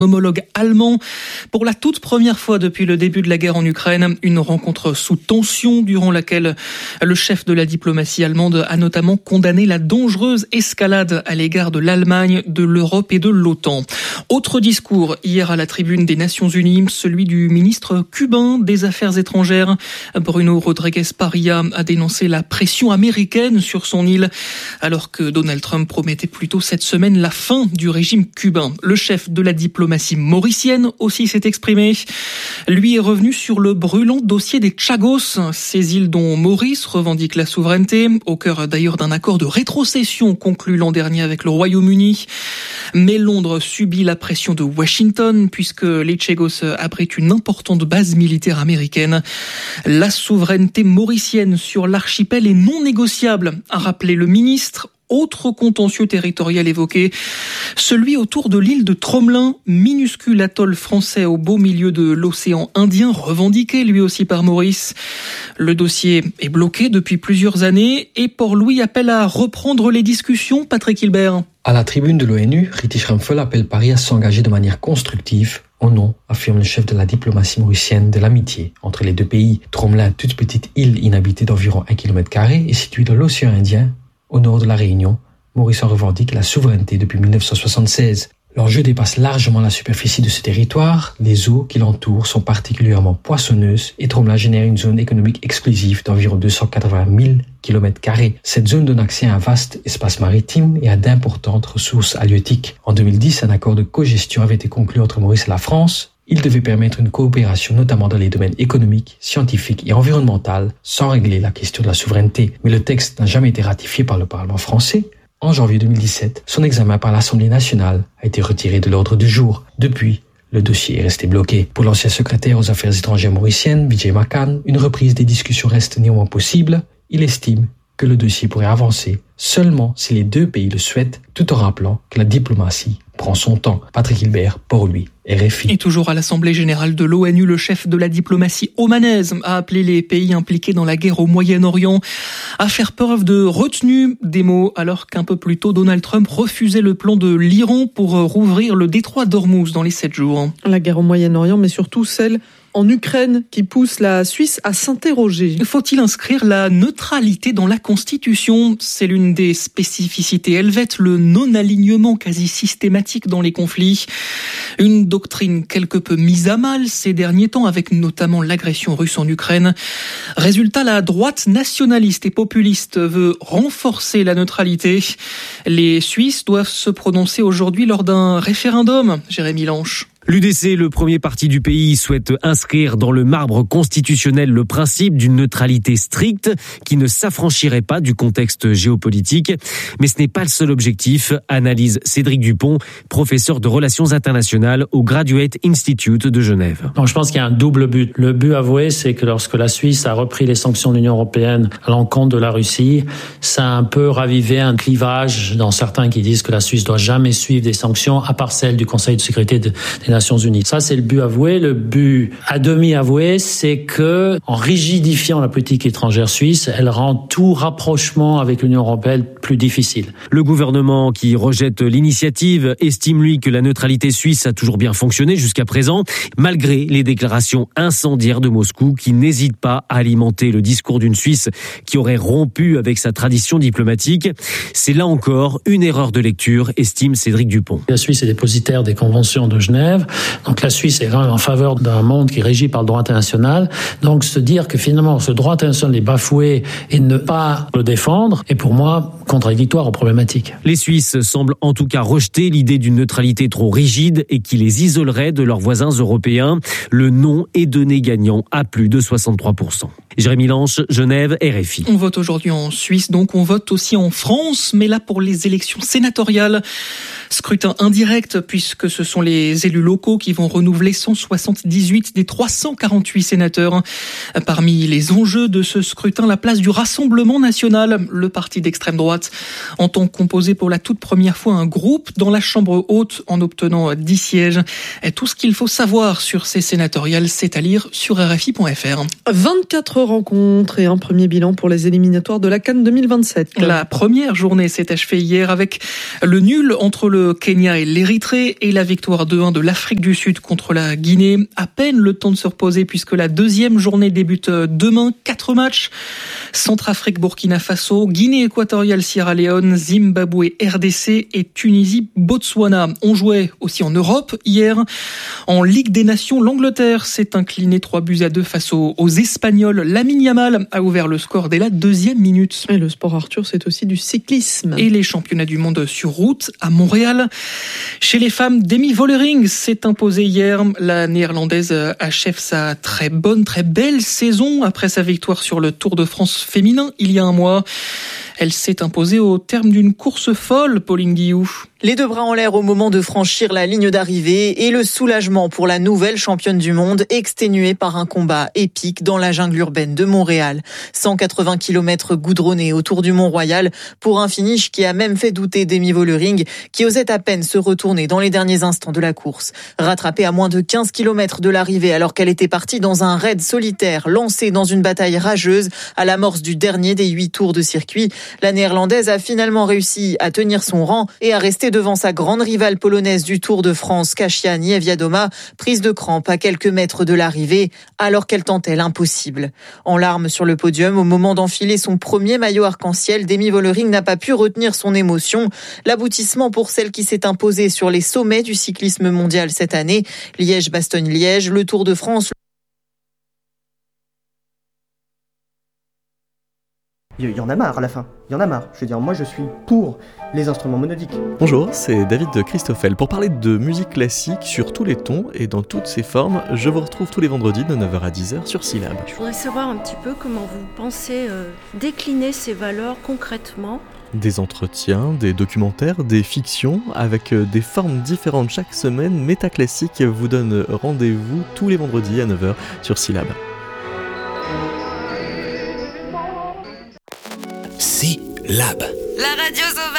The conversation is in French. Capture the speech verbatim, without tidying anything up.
homologue allemand. Pour la toute première fois depuis le début de la guerre en Ukraine, une rencontre sous tension durant laquelle le chef de la diplomatie allemande a notamment condamné la dangereuse escalade à l'égard de l'Allemagne, de l'Europe et de l'OTAN. Autre discours hier à la tribune des Nations Unies, celui du ministre cubain des Affaires étrangères. Bruno Rodriguez Parilla a dénoncé la pression américaine sur son île, alors que Donald Trump promettait plutôt cette semaine la fin du régime cubain. Le chef de la diplomatie mauricienne aussi s'est exprimé. Lui est revenu sur le brûlant dossier des Chagos, ces îles dont Maurice revendique la souveraineté, au cœur d'ailleurs d'un accord de rétrocession conclu l'an dernier avec le Royaume-Uni. Mais Londres subit la pression de Washington puisque les Chagos abritent une importante base militaire américaine. La souveraineté mauricienne sur l'archipel est non négociable, a rappelé le ministre. Autre contentieux territorial évoqué, celui autour de l'île de Tromelin, minuscule atoll français au beau milieu de l'océan Indien, revendiqué lui aussi par Maurice. Le dossier est bloqué depuis plusieurs années et Port-Louis appelle à reprendre les discussions. Patrick Hilbert. À la tribune de l'ONU, Riti Schrempfel appelle Paris à s'engager de manière constructive. Au nom, affirme le chef de la diplomatie mauricienne, de l'amitié entre les deux pays. Tromelin, toute petite île inhabitée d'environ un kilomètre carré, est située dans l'océan Indien, au nord de la Réunion. Maurice en revendique la souveraineté depuis dix-neuf cent soixante-seize. L'enjeu dépasse largement la superficie de ce territoire. Les eaux qui l'entourent sont particulièrement poissonneuses et Tromelin génère une zone économique exclusive d'environ deux cent quatre-vingt mille kilomètres carrés. Cette zone donne accès à un vaste espace maritime et à d'importantes ressources halieutiques. En deux mille dix, un accord de cogestion avait été conclu entre Maurice et la France. Il devait permettre une coopération notamment dans les domaines économiques, scientifiques et environnementaux, sans régler la question de la souveraineté. Mais le texte n'a jamais été ratifié par le Parlement français. En janvier deux mille dix-sept, son examen par l'Assemblée nationale a été retiré de l'ordre du jour. Depuis, le dossier est resté bloqué. Pour l'ancien secrétaire aux affaires étrangères mauriciennes, Vijay Makan, une reprise des discussions reste néanmoins possible. Il estime que le dossier pourrait avancer seulement si les deux pays le souhaitent, tout en rappelant que la diplomatie prend son temps. Patrick Hilbert, Port-Louis, R F I. Et toujours à l'Assemblée générale de l'ONU, le chef de la diplomatie omanaise a appelé les pays impliqués dans la guerre au Moyen-Orient à faire preuve de retenue, des mots, alors qu'un peu plus tôt, Donald Trump refusait le plan de l'Iran pour rouvrir le détroit d'Ormuz dans les sept jours. La guerre au Moyen-Orient, mais surtout celle en Ukraine, qui pousse la Suisse à s'interroger. Faut-il inscrire la neutralité dans la Constitution ? C'est l'une des spécificités helvètes, le non-alignement quasi systématique dans les conflits. Une doctrine quelque peu mise à mal ces derniers temps, avec notamment l'agression russe en Ukraine. Résultat, la droite nationaliste et populiste veut renforcer la neutralité. Les Suisses doivent se prononcer aujourd'hui lors d'un référendum. Jérémy Lanche. L'U D C, le premier parti du pays, souhaite inscrire dans le marbre constitutionnel le principe d'une neutralité stricte qui ne s'affranchirait pas du contexte géopolitique. Mais ce n'est pas le seul objectif, analyse Cédric Dupont, professeur de relations internationales au Graduate Institute de Genève. Donc je pense qu'il y a un double but. Le but avoué, c'est que lorsque la Suisse a repris les sanctions de l'Union européenne à l'encontre de la Russie, ça a un peu ravivé un clivage dans certains qui disent que la Suisse doit jamais suivre des sanctions à part celles du Conseil de sécurité de, des Nations Unies. Ça, c'est le but avoué. Le but à demi avoué, c'est que, en rigidifiant la politique étrangère suisse, elle rend tout rapprochement avec l'Union européenne plus difficile. Le gouvernement qui rejette l'initiative estime, lui, que la neutralité suisse a toujours bien fonctionné jusqu'à présent, malgré les déclarations incendiaires de Moscou qui n'hésitent pas à alimenter le discours d'une Suisse qui aurait rompu avec sa tradition diplomatique. C'est là encore une erreur de lecture, estime Cédric Dupont. La Suisse est dépositaire des conventions de Genève. Donc la Suisse est en faveur d'un monde qui est régi par le droit international. Donc se dire que finalement ce droit international est bafoué et ne pas le défendre est pour moi contradictoire ou problématique. Les Suisses semblent en tout cas rejeter l'idée d'une neutralité trop rigide et qui les isolerait de leurs voisins européens. Le non est donné gagnant à plus de soixante-trois pour cent. Jérémy Lanche, Genève, R F I. On vote aujourd'hui en Suisse, donc on vote aussi en France, mais là pour les élections sénatoriales. Scrutin indirect, puisque ce sont les élus locaux qui vont renouveler cent soixante-dix-huit des trois cent quarante-huit sénateurs. Parmi les enjeux de ce scrutin, la place du Rassemblement national. Le parti d'extrême droite entend composer pour la toute première fois un groupe dans la Chambre haute en obtenant dix sièges. Et tout ce qu'il faut savoir sur ces sénatoriales, c'est à lire sur R F I point F R. vingt-quatre rencontres et un premier bilan pour les éliminatoires de la CAN deux mille vingt-sept. La première journée s'est achevée hier avec le nul entre le Kenya et l'Érythrée et la victoire deux un de l'Afrique l'Afrique du Sud contre la Guinée. À peine le temps de se reposer puisque la deuxième journée débute demain. Quatre matchs. Centrafrique, Burkina Faso, Guinée équatoriale, Sierra Leone, Zimbabwe, R D C et Tunisie, Botswana. On jouait aussi en Europe hier. En Ligue des Nations, l'Angleterre s'est inclinée trois buts à deux face aux, aux Espagnols. Lamine Yamal a ouvert le score dès la deuxième minute. Et le sport, Arthur, c'est aussi du cyclisme. Et les championnats du monde sur route à Montréal. Chez les femmes, Demi Vollering s'est imposée hier. La néerlandaise achève sa très bonne, très belle saison après sa victoire sur le Tour de France féminin il y a un mois. Elle s'est imposée au terme d'une course folle, Pauline Guillou. Les deux bras en l'air au moment de franchir la ligne d'arrivée et le soulagement pour la nouvelle championne du monde exténuée par un combat épique dans la jungle urbaine de Montréal. cent quatre-vingts kilomètres goudronnés autour du Mont-Royal pour un finish qui a même fait douter Demi Vollering qui osait à peine se retourner dans les derniers instants de la course. Rattrapée à moins de quinze kilomètres de l'arrivée alors qu'elle était partie dans un raid solitaire lancé dans une bataille rageuse à l'amorce du dernier des huit tours de circuit, la néerlandaise a finalement réussi à tenir son rang et à rester devant sa grande rivale polonaise du Tour de France, Kasia Niewiadoma, prise de crampe à quelques mètres de l'arrivée, alors qu'elle tentait l'impossible. En larmes sur le podium, au moment d'enfiler son premier maillot arc-en-ciel, Demi Vollering n'a pas pu retenir son émotion. L'aboutissement pour celle qui s'est imposée sur les sommets du cyclisme mondial cette année, Liège-Bastogne-Liège, le Tour de France. Il y en a marre à la fin, il y en a marre. Je veux dire, moi je suis pour les instruments monodiques. Bonjour, c'est David de Christoffel. Pour parler de musique classique sur tous les tons et dans toutes ses formes, je vous retrouve tous les vendredis de neuf heures à dix heures sur Syllab. Je voudrais savoir un petit peu comment vous pensez euh, décliner ces valeurs concrètement. Des entretiens, des documentaires, des fictions, avec des formes différentes chaque semaine. Métaclassique vous donne rendez-vous tous les vendredis à neuf heures sur Syllab. Syllab. La radio sauvage.